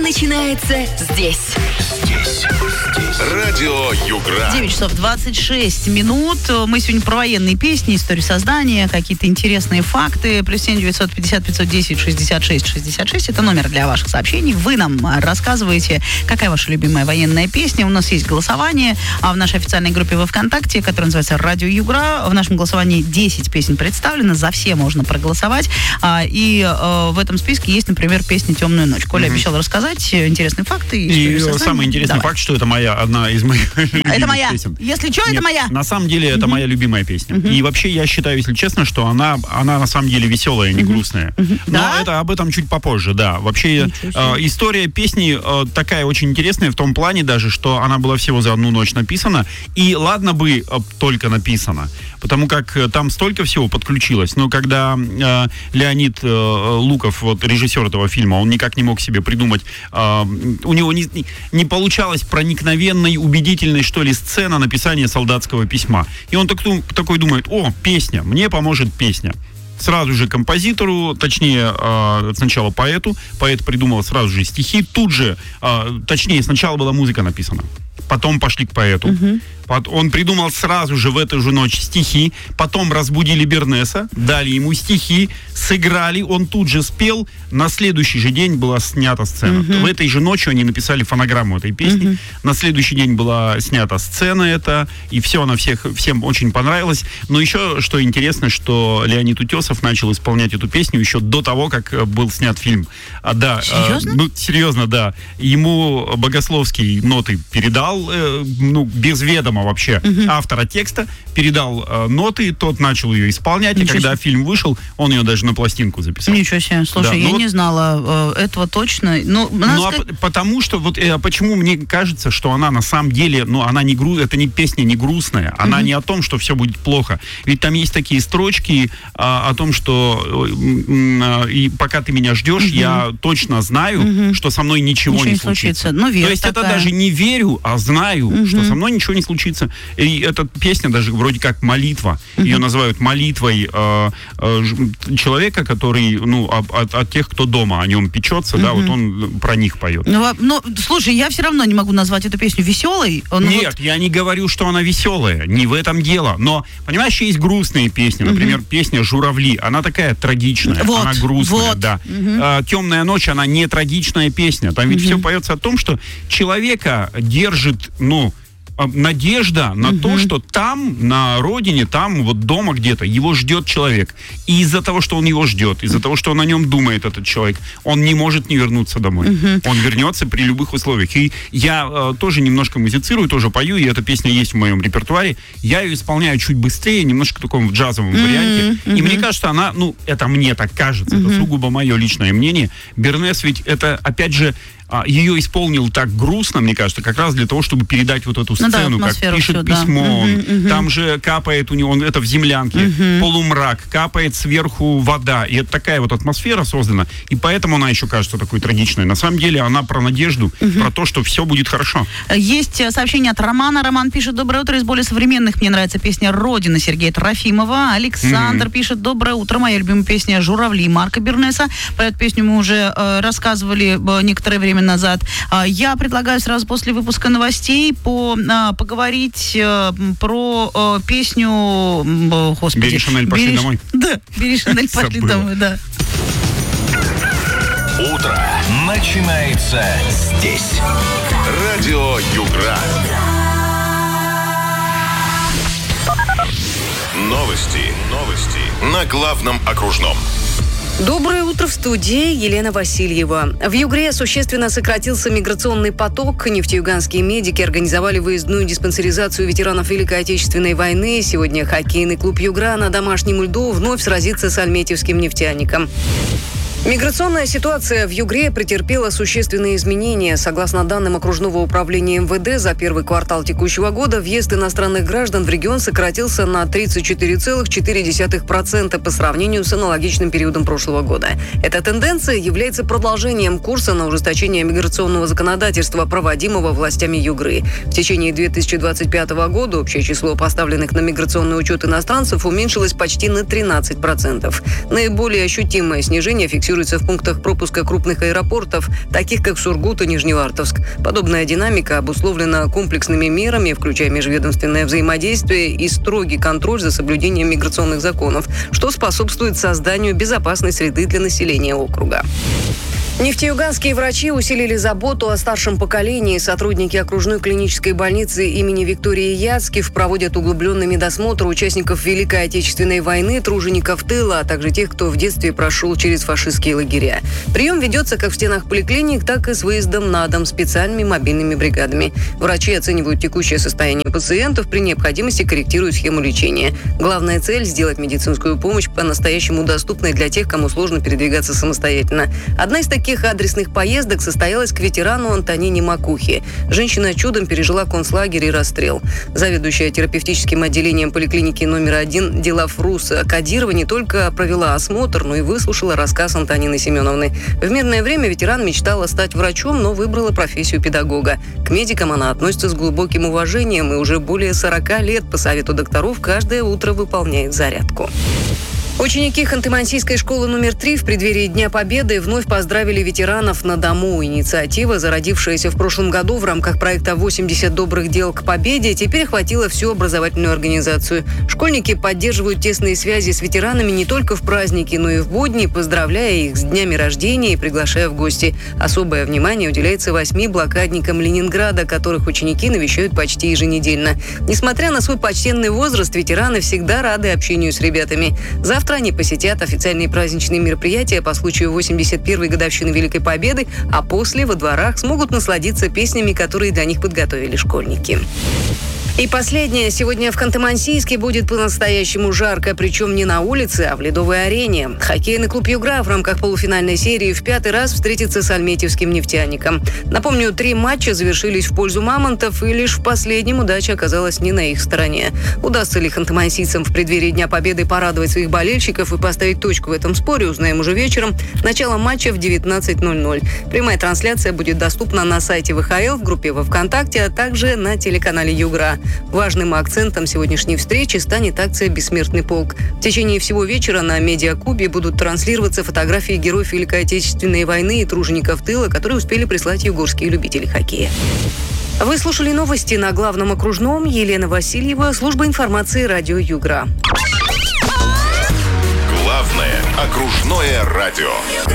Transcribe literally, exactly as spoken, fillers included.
начинается здесь. Здесь. Здесь. Радио Югра. девять часов двадцать шесть минут. Мы сегодня про военные песни, историю создания, какие-то интересные факты. Плюс семь девятьсот пятьдесят пятьсот десять шестьдесят шесть шестьдесят шесть. Это номер для ваших сообщений. Вы нам рассказываете, какая ваша любимая военная песня. У нас есть голосование в нашей официальной группе во ВКонтакте, которая называется «Радио Югра». В нашем голосовании десять песен представлено. За все можно проголосовать. И в этом списке есть, например, песня «Темную ночь». Коля mm-hmm. обещал рассказать интересные факты. И самый интересный Давай. факт, что это моя одна из моих любимых это моя. песен. Если что, это моя. На самом деле, это uh-huh. моя любимая песня. Uh-huh. И вообще, я считаю, если честно, что она, она на самом деле веселая, не uh-huh. грустная. Uh-huh. Но да? это об этом чуть попозже, да. Вообще, э, история песни э, такая очень интересная в том плане даже, что она была всего за одну ночь написана. И ладно бы э, только написана, потому как э, там столько всего подключилось. Но когда э, Леонид э, Луков, вот режиссер этого фильма, он никак не мог себе придумать, э, у него не, не получалось проникновенной, убедительной, что ли, сцена написания солдатского письма. И он так, такой думает: о, песня, мне поможет песня. Сразу же композитору, точнее, э, сначала поэту, поэт придумал сразу же стихи, тут же, э, точнее, сначала была музыка написана, потом пошли к поэту. Uh-huh. Он придумал сразу же в эту же ночь стихи, потом разбудили Бернеса, дали ему стихи, сыграли, он тут же спел, на следующий же день была снята сцена. Uh-huh. В этой же ночью они написали фонограмму этой песни, uh-huh. на следующий день была снята сцена эта, и все, она всех, всем очень понравилась. Но еще, что интересно, что Леонид Утесов начал исполнять эту песню еще до того, как был снят фильм. А, да, серьезно? А, ну, серьезно, да. Ему Богословский ноты передал, э, ну, без ведома вообще uh-huh. автора текста, передал э, ноты, тот начал ее исполнять, Ничего и когда себе. Фильм вышел, он ее даже на пластинку записал. Ничего себе, слушай, да, я вот, не знала э, этого точно. Ну, ну сказать... а потому что, вот э, почему мне кажется, что она на самом деле, ну, она не гру... это не песня не грустная, она uh-huh. не о том, что все будет плохо. Ведь там есть такие строчки а, о том, что э, и пока ты меня ждешь, uh-huh. я точно знаю, uh-huh. что со мной ничего, ничего не случится. случится. Ну, То есть такая. Это даже не верю, а знаю, uh-huh. что со мной ничего не случится. И эта песня даже вроде как молитва. Uh-huh. Ее называют молитвой э, э, человека, который, ну, от, от тех, кто дома о нем печется, uh-huh. да, вот он про них поет. Ну, ну, слушай, я все равно не могу назвать эту песню веселой. Нет, вот... я не говорю, что она веселая, не в этом дело. Но, понимаешь, есть грустные песни. Например, uh-huh. песня «Журавли». Она такая трагичная, вот, она грустная, вот. да. Uh-huh. «Темная ночь», она не трагичная песня. Там ведь uh-huh. все поется о том, что человека держит, ну, надежда на uh-huh. то, что там, на родине, там, вот дома где-то, его ждет человек. И из-за того, что он его ждет, из-за того, что он о нем думает, этот человек, он не может не вернуться домой. Uh-huh. Он вернется при любых условиях. И я э, тоже немножко музицирую, тоже пою, и эта песня есть в моем репертуаре. Я ее исполняю чуть быстрее, немножко в таком джазовом uh-huh. варианте. Uh-huh. И мне кажется, она, ну, это мне так кажется, uh-huh. это сугубо мое личное мнение. Бернес ведь это, опять же, ее исполнил так грустно, мне кажется, как раз для того, чтобы передать вот эту сцену, ну, да, как пишет всю, письмо, да. он, uh-huh, uh-huh. там же капает у него, он, это в землянке, uh-huh. полумрак, капает сверху вода, и это такая вот атмосфера создана, и поэтому она еще кажется такой трагичной. На самом деле она про надежду, uh-huh. про то, что все будет хорошо. Есть сообщение от Романа. Роман пишет: доброе утро, из более современных мне нравится песня «Родина» Сергея Трофимова. Александр uh-huh. пишет: доброе утро, моя любимая песня «Журавли» Марка Бернеса. Про эту песню мы уже э, рассказывали э, некоторое время назад. Я предлагаю сразу после выпуска новостей по, а, поговорить а, про а, песню, а, господи. «Бери Шанель, пошли Бери, домой». Да, «Бери Шанель, пошли домой», да. Утро начинается здесь. Радио Югра. Новости. Новости на главном окружном. Доброе утро, в студии Елена Васильева. В Югре существенно сократился миграционный поток. Нефтеюганские медики организовали выездную диспансеризацию ветеранов Великой Отечественной войны. Сегодня хоккейный клуб «Югра» на домашнем льду вновь сразится с альметьевским нефтяником. Миграционная ситуация в Югре претерпела существенные изменения. Согласно данным окружного управления эм вэ дэ, за первый квартал текущего года въезд иностранных граждан в регион сократился на тридцать четыре целых четыре десятых процента по сравнению с аналогичным периодом прошлого года. Эта тенденция является продолжением курса на ужесточение миграционного законодательства, проводимого властями Югры. В течение две тысячи двадцать пятого года общее число поставленных на миграционный учет иностранцев уменьшилось почти на тринадцать процентов. Наиболее ощутимое снижение фиксируется регистрируется в пунктах пропуска крупных аэропортов, таких как Сургут и Нижневартовск. Подобная динамика обусловлена комплексными мерами, включая межведомственное взаимодействие и строгий контроль за соблюдением миграционных законов, что способствует созданию безопасной среды для населения округа. Нефтеюганские врачи усилили заботу о старшем поколении. Сотрудники окружной клинической больницы имени Виктории Яцкив проводят углубленный медосмотр участников Великой Отечественной войны, тружеников тыла, а также тех, кто в детстве прошел через фашистские лагеря. Прием ведется как в стенах поликлиник, так и с выездом на дом специальными мобильными бригадами. Врачи оценивают текущее состояние пациентов, при необходимости корректируют схему лечения. Главная цель – сделать медицинскую помощь по-настоящему доступной для тех, кому сложно передвигаться самостоятельно. Одна из таких Таких адресных поездок состоялась к ветерану Антонине Макухе. Женщина чудом пережила концлагерь и расстрел. Заведующая терапевтическим отделением поликлиники номер один Дилафрус Кадирова не только провела осмотр, но и выслушала рассказ Антонины Семеновны. В мирное время ветеран мечтала стать врачом, но выбрала профессию педагога. К медикам она относится с глубоким уважением и уже более сорока лет по совету докторов каждое утро выполняет зарядку. Ученики Ханты-Мансийской школы номер три в преддверии Дня Победы вновь поздравили ветеранов на дому. Инициатива, зародившаяся в прошлом году в рамках проекта «восемьдесят добрых дел к победе», теперь охватила всю образовательную организацию. Школьники поддерживают тесные связи с ветеранами не только в праздники, но и в будни, поздравляя их с днями рождения и приглашая в гости. Особое внимание уделяется восьми блокадникам Ленинграда, которых ученики навещают почти еженедельно. Несмотря на свой почтенный возраст, ветераны всегда рады общению с ребятами. Завтра они посетят официальные праздничные мероприятия по случаю восемьдесят первой годовщины Великой Победы, а после во дворах смогут насладиться песнями, которые для них подготовили школьники. И последнее. Сегодня в Ханты-Мансийске будет по-настоящему жарко, причем не на улице, а в ледовой арене. Хоккейный клуб «Югра» в рамках полуфинальной серии в пятый раз встретится с альметьевским «Нефтяником». Напомню, три матча завершились в пользу «Мамонтов», и лишь в последнем удача оказалась не на их стороне. Удастся ли ханты-мансийцам в преддверии Дня Победы порадовать своих болельщиков и поставить точку в этом споре, узнаем уже вечером. Начало матча в девятнадцать ноль ноль. Прямая трансляция будет доступна на сайте вэ ха эл, в группе во ВКонтакте, а также на телеканале «Югра». Важным акцентом сегодняшней встречи станет акция «Бессмертный полк». В течение всего вечера на Медиакубе будут транслироваться фотографии героев Великой Отечественной войны и тружеников тыла, которые успели прислать югорские любители хоккея. Вы слушали новости на Главном окружном. Елена Васильева, служба информации радио «Югра». Главное окружное радио.